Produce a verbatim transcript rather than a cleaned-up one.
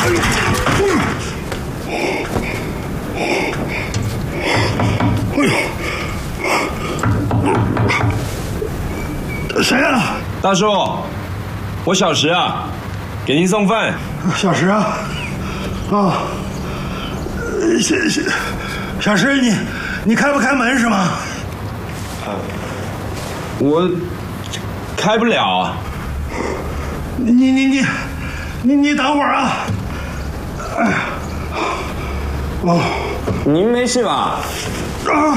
谁啊？ 大叔，我小石啊，给您送饭。 小石啊，啊，小小小石，你你开不开门是吗？ 啊，我开不了啊。 你你你你你等会儿啊！哎，哦， 您没事吧？ 啊！